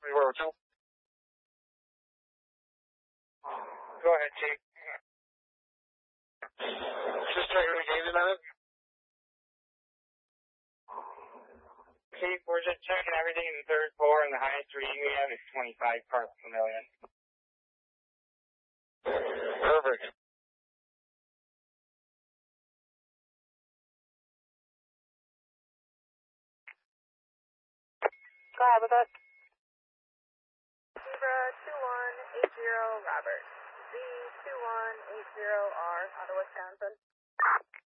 302. Go ahead, Chief. Just checking the gauges on it. Chief, we're just checking everything in the third floor, and the highest reading we have is 25 parts per million. Perfect. Go ahead with us. Zebra 2180 Robert. Z2180R, out of Wisconsin.